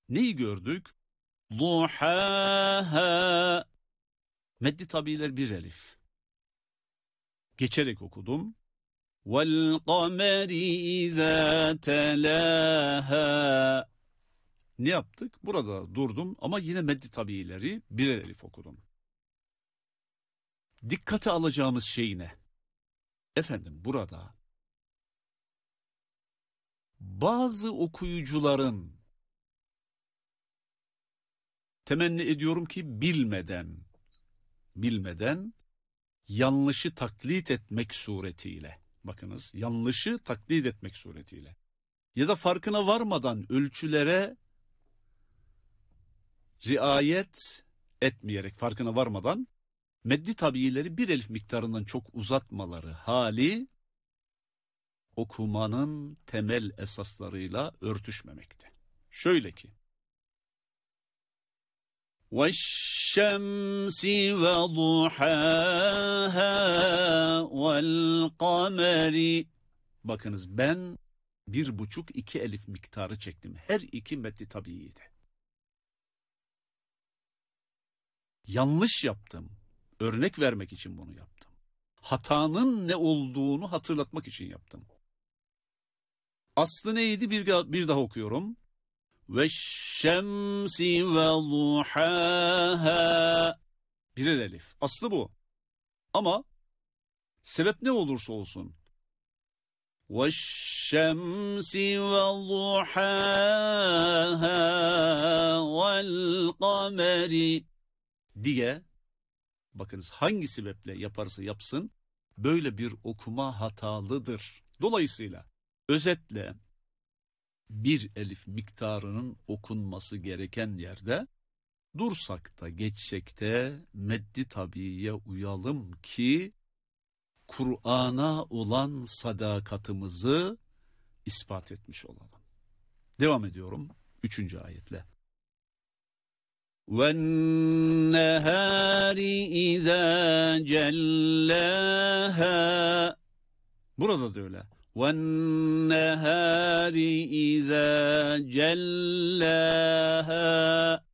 Neyi gördük? Duhaha. Meddi tabiiler bir elif. Geçerek okudum. Vel kameri izâ telâhâ. Ne yaptık? Burada durdum ama yine meddi tabiileri birer elif okudum. Dikkate alacağımız şey ne? Efendim burada bazı okuyucuların, temenni ediyorum ki bilmeden yanlışı taklit etmek suretiyle, bakınız, yanlışı taklit etmek suretiyle ya da farkına varmadan ölçülere riayet etmeyerek, farkına varmadan meddi tabiileri bir elif miktarından çok uzatmaları hali okumanın temel esaslarıyla örtüşmemekte. Şöyle ki: وَالشَّمْسِ وَضُحَاهَا وَالْقَمَرِ. Bakınız, ben 1,5-2 elif miktarı çektim. Her iki meddi tabiiydi. Yanlış yaptım. Örnek vermek için bunu yaptım. Hatanın ne olduğunu hatırlatmak için yaptım. Aslı neydi? Bir daha okuyorum. Veşşemsi ve duhaha. Birer elif. Aslı bu. Ama sebep ne olursa olsun. Veşşemsi ve duhaha vel kameri diye, bakınız, hangi sebeple yaparsa yapsın böyle bir okuma hatalıdır. Dolayısıyla özetle bir elif miktarının okunması gereken yerde dursak da geçsek de meddi tabiiye uyalım ki Kur'an'a olan sadakatimizi ispat etmiş olalım. Devam ediyorum 3. ayetle. وَالنَّهَارِ اِذَا جَلَّاهَا. Burada da öyle. وَالنَّهَارِ اِذَا جَلَّاهَا.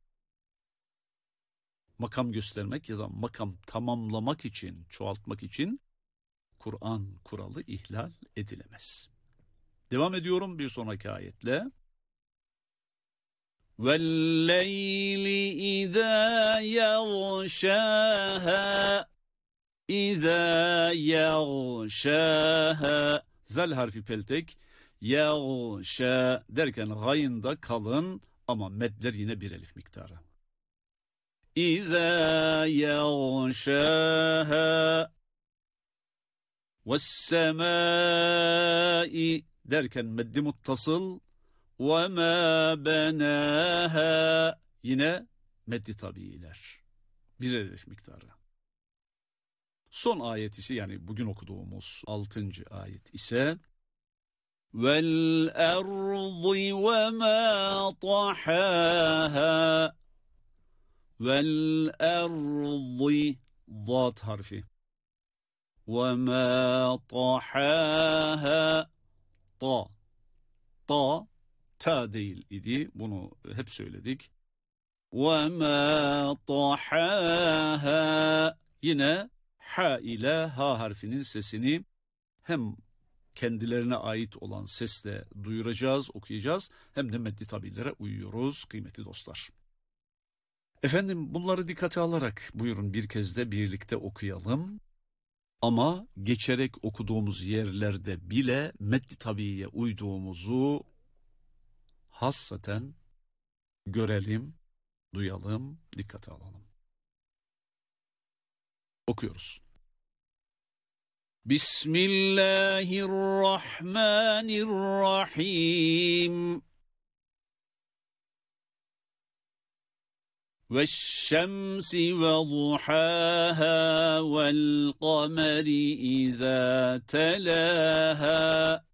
Makam göstermek ya da makam tamamlamak için, çoğaltmak için Kur'an kuralı ihlal edilemez. Devam ediyorum bir sonraki ayetle. وَاللَّيْلِ اِذَا يَغْشَاهَا. اِذَا يَغْشَاهَا. Zal harfi peltek. Yağşa derken gayında kalın ama medler yine bir elif miktarı. İzâ yağşâhâ. Vessemâi derken meddi muttasıl. Ve mâ benâhâ. Yine meddi tabiiler. Bir elif miktarı. Son ayet ise, yani bugün okuduğumuz 6. ayet ise vel erzi ve ma tahâhâ. Vel erzi zat harfi ve ma tahâhâ. Ta değil idi, bunu hep söyledik. Ve ma tahâhâ. Yine ha ile ha harfinin sesini hem kendilerine ait olan sesle duyuracağız, okuyacağız, hem de meddi tabirlere uyuyoruz kıymetli dostlar. Efendim, bunları dikkate alarak buyurun bir kez de birlikte okuyalım. Ama geçerek okuduğumuz yerlerde bile meddi tabiiye uyduğumuzu hassaten görelim, duyalım, dikkate alalım. Okuyoruz. Bismillahirrahmanirrahim. وَالشَّمْسِ وَضُحَاهَا وَالْقَمَرِ إِذَا تَلَاهَا.